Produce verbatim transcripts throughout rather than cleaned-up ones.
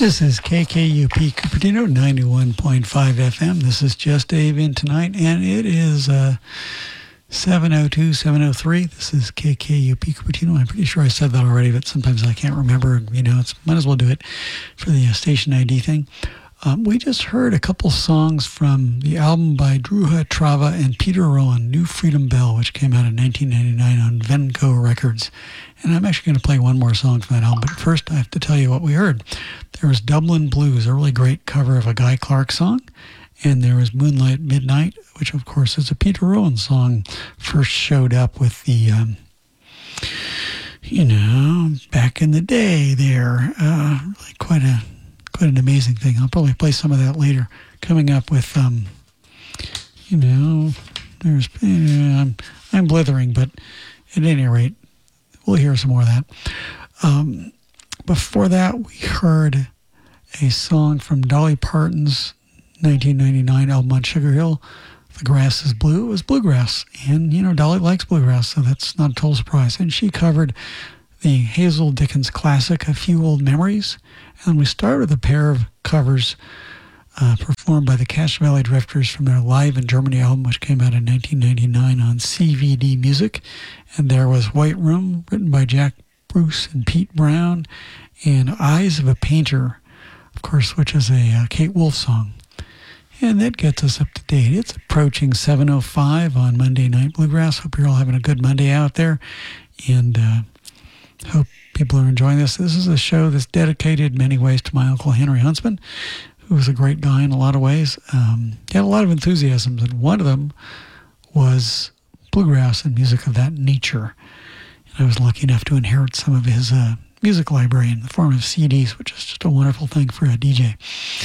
This is K K U P Cupertino, ninety-one point five F M. This is Just Dave in tonight, and it is uh, seven oh two, seven oh three. This is K K U P Cupertino. I'm pretty sure I said that already, but sometimes I can't remember. You know, it's might as well do it for the uh, station I D thing. Um, we just heard a couple songs from the album by Druha Trava and Peter Rowan, New Freedom Bell, which came out in nineteen ninety-nine on Venco Records. And I'm actually going to play one more song from that album, but first I have to tell you what we heard. There was Dublin Blues, a really great cover of a Guy Clark song, and there was Moonlight Midnight, which of course is a Peter Rowan song, first showed up with the, um, you know, back in the day there, uh, really quite a quite an amazing thing. I'll probably play some of that later, coming up with, um, you know, there's, uh, I'm, I'm blithering, but at any rate, we'll hear some more of that. Um, before that, we heard a song from Dolly Parton's nineteen ninety-nine album on Sugar Hill, The Grass is Blue. It was bluegrass, and, you know, Dolly likes bluegrass, so that's not a total surprise. And she covered the Hazel Dickens classic, A Few Old Memories. And we start with a pair of covers uh, performed by the Cache Valley Drifters from their Live in Germany album, which came out in nineteen ninety-nine on C V D Music. And there was White Room, written by Jack Bruce and Pete Brown, and Eyes of a Painter, of course, which is a uh, Kate Wolf song. And that gets us up to date. It's approaching seven oh five on Monday Night Bluegrass. Hope you're all having a good Monday out there. And uh, hope people are enjoying this. This is a show that's dedicated in many ways to my Uncle Henry Huntsman, who was a great guy in a lot of ways. Um, he had a lot of enthusiasms, and one of them was bluegrass and music of that nature. And I was lucky enough to inherit some of his uh, music library in the form of C Ds, which is just a wonderful thing for a D J.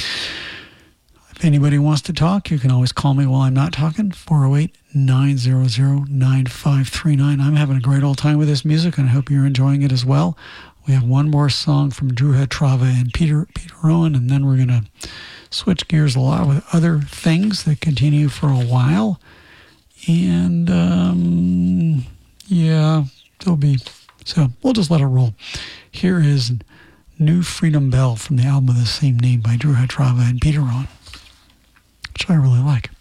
If anybody wants to talk, you can always call me while I'm not talking, four oh eight, nine hundred, nine five three nine. I'm having a great old time with this music, and I hope you're enjoying it as well. We have one more song from Druha Trava and Peter Peter Rowan, and then we're going to switch gears a lot with other things that continue for a while. And, um, yeah, there'll be... So we'll just let it roll. Here is New Freedom Bell from the album of the same name by Druha Trava and Peter Rowan, which I really like.